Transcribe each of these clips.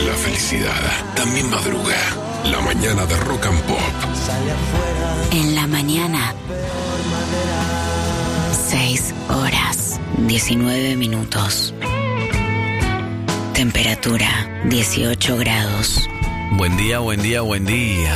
La felicidad también madruga. La mañana de Rock and Pop. En la mañana, 6 horas, 19 minutos. Temperatura, 18 grados. Buen día, buen día, buen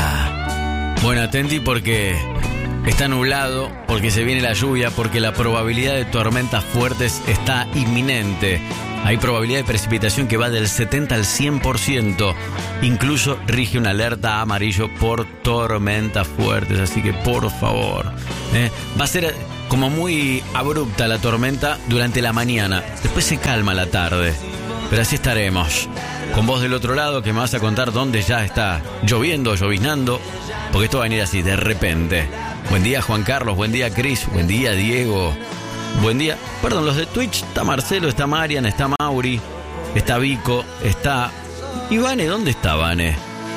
día. Bueno, atenti porque está nublado, porque se viene la lluvia, porque la probabilidad de tormentas fuertes está inminente. Hay probabilidad de precipitación que va del 70 al 100%. Incluso rige una alerta amarillo por tormentas fuertes. Así que por favor, va a ser como muy abrupta la tormenta durante la mañana. Después se calma la tarde. Pero así estaremos. Con vos del otro lado que me vas a contar dónde ya está lloviendo, lloviznando. Porque esto va a venir así de repente. Buen día Juan Carlos, buen día Cris, buen día Diego. Buen día. Perdón, los de Twitch. Está Marcelo, está Marian, está Mauri, está Vico, está... ¿Y Vane? ¿Dónde está Vane?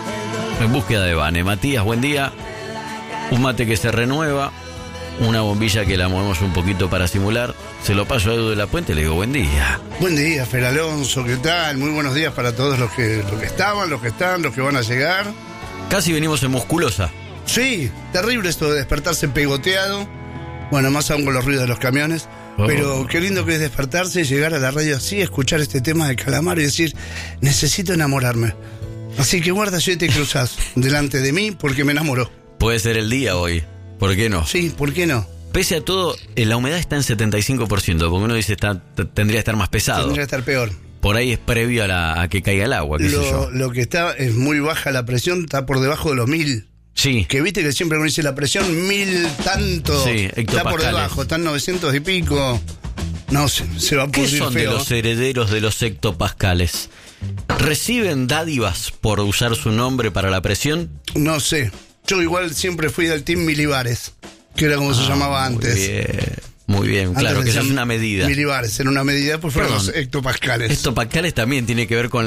En búsqueda de Vane. Matías, buen día. Un mate que se renueva. Una bombilla que la movemos un poquito para simular. Se lo paso a Edu de la Puente y le digo buen día. Buen día, Fer Alonso, ¿qué tal? Muy buenos días para todos los que estaban, los que están, los que van a llegar. Casi venimos en musculosa. Sí, terrible esto de despertarse pegoteado. Bueno, más aún con los ruidos de los camiones. Pero qué lindo que es despertarse y llegar a la radio así, escuchar este tema de Calamaro y decir, necesito enamorarme. Así que guarda, yo te cruzás delante de mí porque me enamoró. Puede ser el día hoy, ¿por qué no? Sí, ¿por qué no? Pese a todo, la humedad está en 75%, porque uno dice tendría que estar más pesado. Tendría que estar peor. Por ahí es previo a que caiga el agua, qué sé yo. Lo que está es muy baja la presión, está por debajo de los 1000. Sí. Que viste que siempre uno dice la presión 1000 tanto. Sí, está por debajo, están 900 y pico. No, se va a pudrir feo. ¿Qué son de los herederos de los hectopascales? ¿Reciben dádivas por usar su nombre para la presión? No sé. Yo igual siempre fui del team milibares, que era como se llamaba antes. Muy bien, antes claro, que eso es una medida. Milibares, era una medida, pues fueron los hectopascales. Hectopascales también tiene que ver con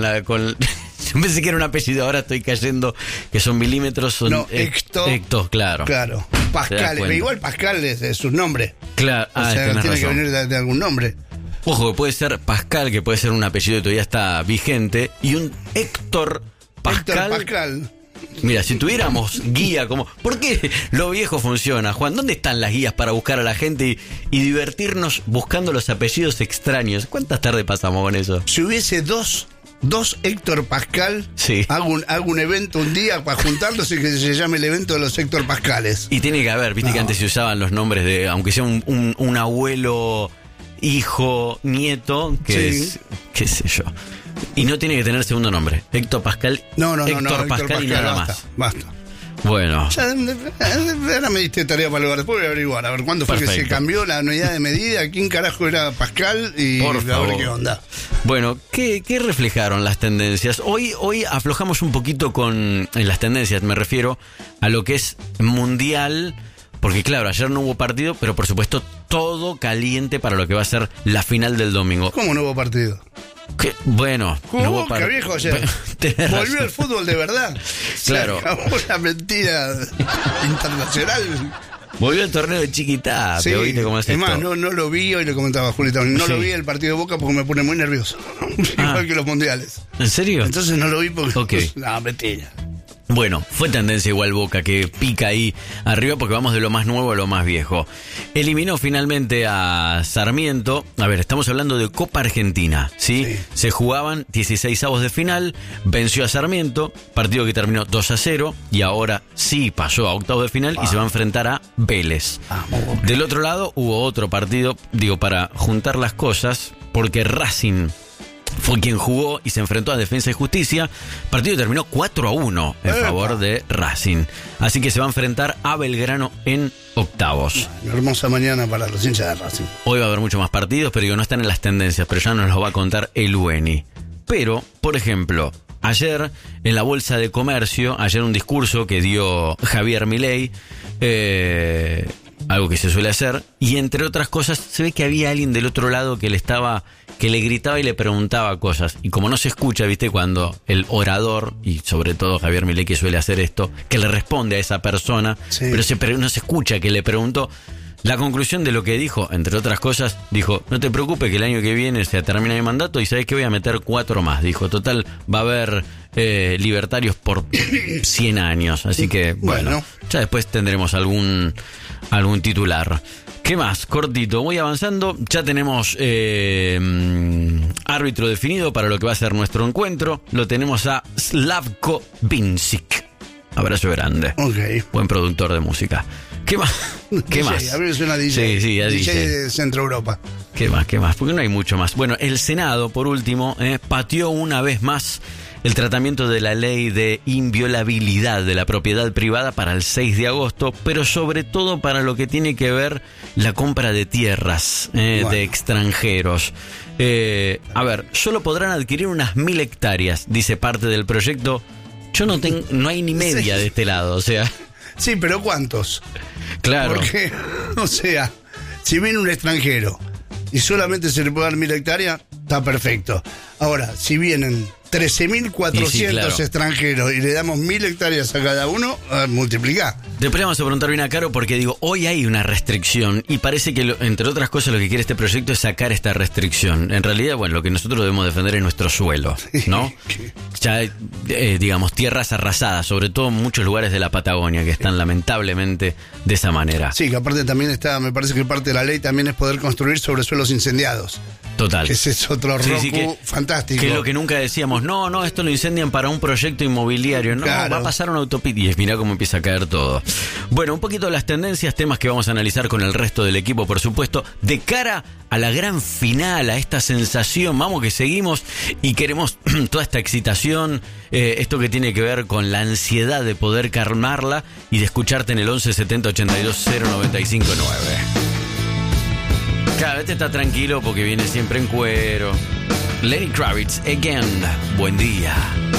yo pensé que era un apellido, ahora estoy cayendo que son milímetros. Son no, hecto, claro. Claro, pascales, pero igual Pascal es su nombre. Claro, o sea, tiene razón. Que venir de algún nombre. Ojo, que puede ser Pascal, que puede ser un apellido que todavía está vigente, y un Héctor Pascal. Héctor Pascal. Mira, si tuviéramos guía como... ¿Por qué lo viejo funciona, Juan? ¿Dónde están las guías para buscar a la gente y divertirnos buscando los apellidos extraños? ¿Cuántas tardes pasamos con eso? Si hubiese dos Héctor Pascal, sí. hago un evento un día para juntarlos y que se llame el evento de los Héctor Pascales. Y tiene que haber, viste que antes se usaban los nombres de... Aunque sea un abuelo, hijo, nieto, que sí. es... qué sé yo... Y no tiene que tener segundo nombre. Héctor Pascal. Héctor Pascal y nada más. Basta. Bueno. Ahora me diste tarea para lugar. Después voy a averiguar. A ver cuándo fue que se cambió la unidad de medida. ¿Quién carajo era Pascal? Y por favor. A ver qué onda. Bueno, ¿qué reflejaron las tendencias? Hoy aflojamos un poquito en las tendencias. Me refiero a lo que es mundial. Porque claro, ayer no hubo partido, pero por supuesto todo caliente para lo que va a ser la final del domingo. ¿Cómo no hubo partido? ¿Qué? Bueno, no hubo Boca, viejo, ayer. Volvió el fútbol de verdad. Claro. Se acabó la mentira internacional. Volvió el torneo de Chiquitapia. Sí, ¿Viste cómo es más, esto? no lo vi, hoy le comentaba a Julita. No lo vi el partido de Boca porque me pone muy nervioso. Igual que los mundiales. ¿En serio? Entonces no lo vi porque... Okay. No, mentira. Bueno, fue tendencia igual Boca, que pica ahí arriba porque vamos de lo más nuevo a lo más viejo. Eliminó finalmente a Sarmiento. A ver, estamos hablando de Copa Argentina, ¿sí? Se jugaban 16avos de final, venció a Sarmiento, partido que terminó 2-0 y ahora sí pasó a octavos de final y se va a enfrentar a Vélez. Del otro lado hubo otro partido, para juntar las cosas, porque Racing fue quien jugó y se enfrentó a Defensa y Justicia. Partido terminó 4-1 en favor de Racing. Así que se va a enfrentar a Belgrano en octavos. Una hermosa mañana para los hinchas de Racing. Hoy va a haber muchos más partidos, pero no están en las tendencias, pero ya nos lo va a contar el UENI. Pero, por ejemplo, ayer en la Bolsa de Comercio, un discurso que dio Javier Milei, algo que se suele hacer, y entre otras cosas se ve que había alguien del otro lado que le gritaba y le preguntaba cosas, y como no se escucha, viste, cuando el orador, y sobre todo Javier Milei que suele hacer esto, que le responde a esa persona, pero no se escucha que le preguntó, La conclusión de lo que dijo, entre otras cosas, dijo, no te preocupes que el año que viene se termina mi mandato y sabes que voy a meter 4 más. Dijo, total, va a haber libertarios por 100 años. Así que, bueno, ya después tendremos algún titular. ¿Qué más? Cortito, voy avanzando. Ya tenemos árbitro definido para lo que va a ser nuestro encuentro. Lo tenemos a Slavko Vincic. Abrazo grande. Ok. Buen productor de música. ¿Qué más? ¿Qué DJ, más? A mí me suena DJ. Sí, a DJ DJ. de Centro Europa. ¿Qué más? Porque no hay mucho más. Bueno, el Senado, por último, pateó una vez más el tratamiento de la ley de inviolabilidad de la propiedad privada para el 6 de agosto, pero sobre todo para lo que tiene que ver la compra de tierras de extranjeros. A ver, solo podrán adquirir unas 1000 hectáreas, dice parte del proyecto. Yo no hay ni media de este lado, o sea. Sí, pero ¿cuántos? Claro. Porque, o sea, si viene un extranjero y solamente se le puede dar 1000 hectáreas, está perfecto. Ahora, si vienen 13.400 sí, claro, extranjeros y le damos 1000 hectáreas a cada uno, multiplica. Después vamos a preguntar bien a Caro porque digo, hoy hay una restricción y parece que, entre otras cosas, lo que quiere este proyecto es sacar esta restricción. En realidad, bueno, lo que nosotros debemos defender es nuestro suelo, ¿no? Ya, digamos, tierras arrasadas, sobre todo en muchos lugares de la Patagonia que están lamentablemente de esa manera. Sí, que aparte también está, me parece que parte de la ley también es poder construir sobre suelos incendiados. Total. Que ese es otro roku fantástico. Que es lo que nunca decíamos, no, esto lo incendian para un proyecto inmobiliario, no, claro, va a pasar una autopista y mira cómo empieza a caer todo. Bueno, un poquito las tendencias, temas que vamos a analizar con el resto del equipo, por supuesto, de cara a la gran final, a esta sensación, vamos que seguimos y queremos toda esta excitación, esto que tiene que ver con la ansiedad de poder calmarla y de escucharte en el 11 70 82 095 9. Cada vez está tranquilo porque viene siempre en cuero. Lenny Kravitz, again. Buen día.